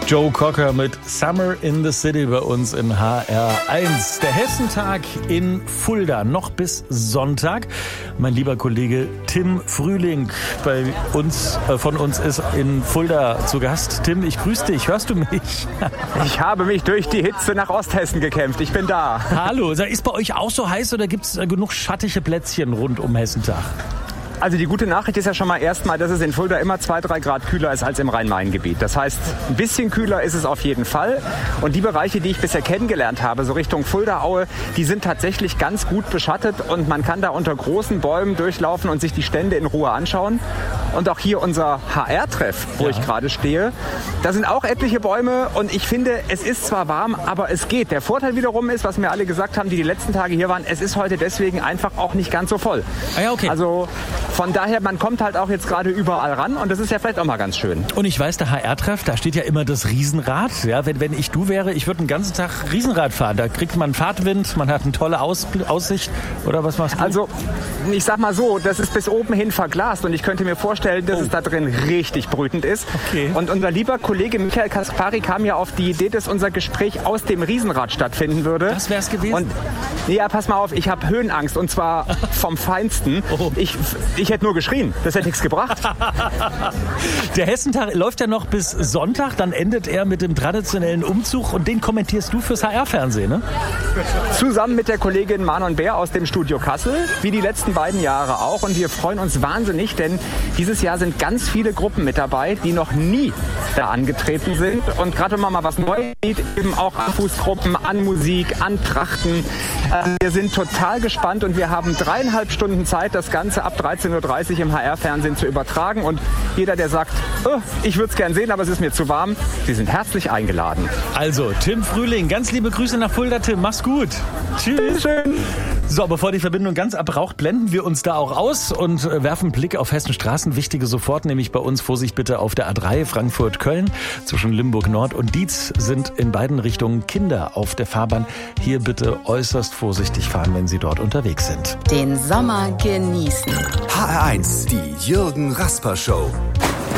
Joe Cocker mit Summer in the City bei uns in HR1. Der Hessentag in Fulda noch bis Sonntag. Mein lieber Kollege Tim Frühling von uns ist in Fulda zu Gast. Tim, ich grüße dich. Hörst du mich? Ich habe mich durch die Hitze nach Osthessen gekämpft. Ich bin da. Hallo. Ist bei euch auch so heiß oder gibt es genug schattige Plätzchen rund um Hessentag? Also die gute Nachricht ist ja schon mal erstmal, dass es in Fulda immer 2-3 Grad kühler ist als im Rhein-Main-Gebiet. Das heißt, ein bisschen kühler ist es auf jeden Fall. Und die Bereiche, die ich bisher kennengelernt habe, so Richtung Fulda-Aue, die sind tatsächlich ganz gut beschattet und man kann da unter großen Bäumen durchlaufen und sich die Stände in Ruhe anschauen. Und auch hier unser HR-Treff, wo ich gerade stehe, da sind auch etliche Bäume und ich finde, es ist zwar warm, aber es geht. Der Vorteil wiederum ist, was mir alle gesagt haben, die letzten Tage hier waren, es ist heute deswegen einfach auch nicht ganz so voll. Ah ja, okay. Also von daher, man kommt halt auch jetzt gerade überall ran und das ist ja vielleicht auch mal ganz schön. Und ich weiß, der HR-Treff, da steht ja immer das Riesenrad. Ja, wenn ich du wäre, ich würde den ganzen Tag Riesenrad fahren. Da kriegt man Fahrtwind, man hat eine tolle Aussicht. Oder was machst du? Also, ich sag mal so, das ist bis oben hin verglast und ich könnte mir vorstellen, dass es da drin richtig brütend ist. Okay. Und unser lieber Kollege Michael Kaspari kam ja auf die Idee, dass unser Gespräch aus dem Riesenrad stattfinden würde. Das wär's gewesen? Und ja, pass mal auf, ich habe Höhenangst und zwar vom Feinsten. Oh. Ich hätte nur geschrien, das hätte nichts gebracht. Der Hessentag läuft ja noch bis Sonntag, dann endet er mit dem traditionellen Umzug und den kommentierst du fürs HR-Fernsehen, ne? Zusammen mit der Kollegin Manon Bär aus dem Studio Kassel, wie die letzten beiden Jahre auch. Und wir freuen uns wahnsinnig, denn dieses Jahr sind ganz viele Gruppen mit dabei, die noch nie da angetreten sind. Und gerade wenn man mal was Neues sieht, eben auch an Fußgruppen, an Musik, an Trachten. Wir sind total gespannt und wir haben 3,5 Stunden Zeit, das Ganze ab 13.30 Uhr im HR-Fernsehen zu übertragen. Und jeder, der sagt, oh, ich würde es gern sehen, aber es ist mir zu warm, Sie sind herzlich eingeladen. Also, Tim Frühling, ganz liebe Grüße nach Fulda, Tim. Mach's gut. Tschüss. Schön. So, bevor die Verbindung ganz abraucht, blenden wir uns da auch aus und werfen einen Blick auf Hessenstraßen. Wichtige sofort, nämlich bei uns, Vorsicht bitte auf der A3 Frankfurt-Köln. Zwischen Limburg Nord und Dietz sind in beiden Richtungen Kinder auf der Fahrbahn. Hier bitte äußerst vorsichtig fahren, wenn Sie dort unterwegs sind. Den Sommer genießen. HR1, die Jürgen Rasper Show.